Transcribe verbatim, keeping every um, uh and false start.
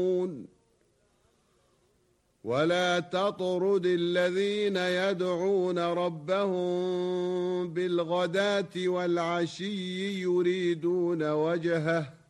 ولا تطرد الذين يدعون ربهم بالغداة والعشي يريدون وجهه